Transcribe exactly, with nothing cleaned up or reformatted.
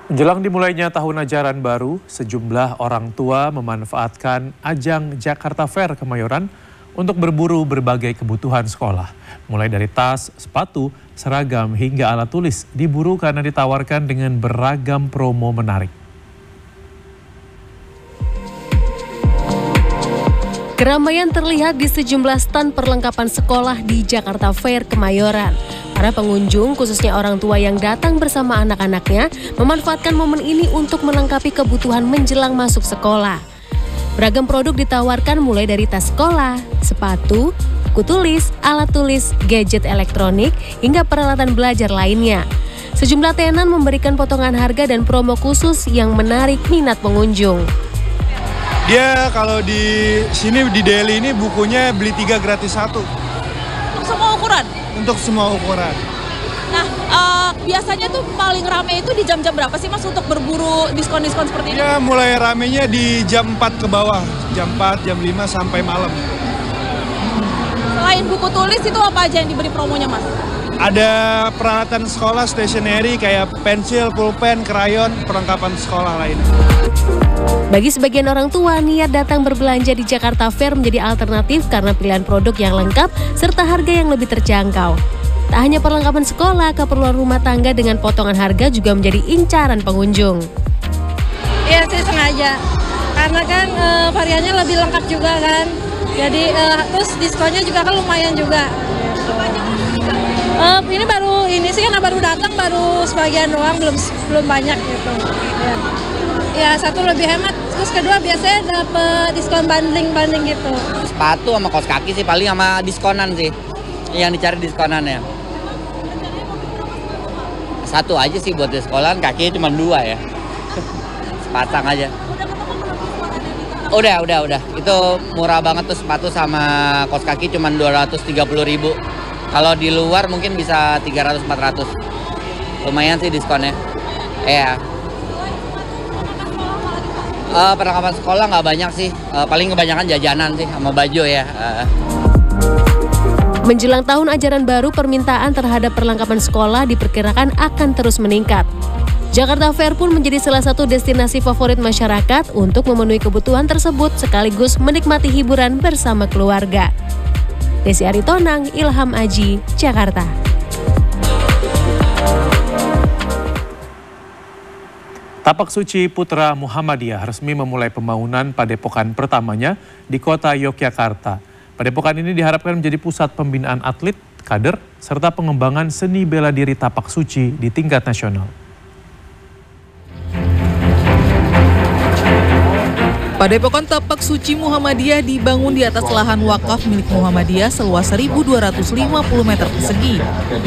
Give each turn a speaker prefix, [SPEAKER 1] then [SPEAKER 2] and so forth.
[SPEAKER 1] Menjelang dimulainya tahun ajaran baru, sejumlah orang tua memanfaatkan ajang Jakarta Fair Kemayoran untuk berburu berbagai kebutuhan sekolah. Mulai dari tas, sepatu, seragam hingga alat tulis diburu karena ditawarkan dengan beragam promo menarik.
[SPEAKER 2] Keramaian terlihat di sejumlah stan perlengkapan sekolah di Jakarta Fair Kemayoran. Para pengunjung, khususnya orang tua yang datang bersama anak-anaknya, memanfaatkan momen ini untuk melengkapi kebutuhan menjelang masuk sekolah. Beragam produk ditawarkan mulai dari tas sekolah, sepatu, buku tulis, alat tulis, gadget elektronik, hingga peralatan belajar lainnya. Sejumlah tenan memberikan potongan harga dan promo khusus yang menarik minat pengunjung.
[SPEAKER 3] Dia kalau di sini di Delhi ini bukunya beli tiga gratis satu.
[SPEAKER 4] Untuk semua ukuran?
[SPEAKER 3] Untuk semua ukuran.
[SPEAKER 4] Nah, uh, biasanya tuh paling rame itu di jam-jam berapa sih Mas untuk berburu diskon-diskon seperti ini?
[SPEAKER 3] Ya mulai ramenya di jam empat ke bawah, jam empat, jam lima sampai malam.
[SPEAKER 4] Selain buku tulis itu apa aja yang diberi promonya Mas?
[SPEAKER 3] Ada peralatan sekolah, stationery kayak pensil, pulpen, krayon, perlengkapan sekolah lainnya.
[SPEAKER 2] Bagi sebagian orang tua, niat datang berbelanja di Jakarta Fair menjadi alternatif karena pilihan produk yang lengkap serta harga yang lebih terjangkau. Tak hanya perlengkapan sekolah, keperluan rumah tangga dengan potongan harga juga menjadi incaran pengunjung.
[SPEAKER 5] Iya sih sengaja, karena kan e, variannya lebih lengkap juga kan. Jadi e, terus diskonnya juga kan lumayan juga. E, ini baru ini sih karena baru datang, baru sebagian doang, belum belum banyak gitu. Ya. Ya satu lebih hemat, terus kedua biasanya dapet diskon bundling-bundling gitu.
[SPEAKER 6] Sepatu sama kaos kaki sih paling sama diskonan sih, yang dicari diskonannya. Satu aja sih buat di sekolahan, kakinya cuma dua ya, sepasang aja. Udah, udah, udah, itu murah banget tuh sepatu sama kaos kaki cuma dua ratus tiga puluh ribu. Kalau di luar mungkin bisa tiga ratus empat ratus, lumayan sih diskonnya. Ya. Uh, perlengkapan sekolah nggak banyak sih, uh, paling kebanyakan jajanan sih sama baju ya. Uh.
[SPEAKER 2] Menjelang tahun ajaran baru, permintaan terhadap perlengkapan sekolah diperkirakan akan terus meningkat. Jakarta Fair pun menjadi salah satu destinasi favorit masyarakat untuk memenuhi kebutuhan tersebut sekaligus menikmati hiburan bersama keluarga. Desi Aritonang, Ilham Aji, Jakarta.
[SPEAKER 1] Tapak Suci Putra Muhammadiyah resmi memulai pembangunan padepokan pertamanya di kota Yogyakarta. Padepokan ini diharapkan menjadi pusat pembinaan atlet, kader, serta pengembangan seni bela diri tapak suci di tingkat nasional.
[SPEAKER 7] Padepokan Tapak Suci Muhammadiyah dibangun di atas lahan wakaf milik Muhammadiyah seluas seribu dua ratus lima puluh meter persegi.